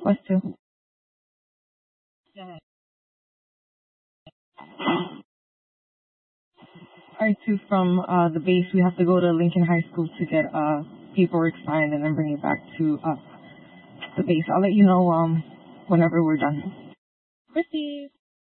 What's two? Alright, two from the base. We have to go to Lincoln High School to get paperwork signed and then bring it back to the base. I'll let you know whenever we're done. Received.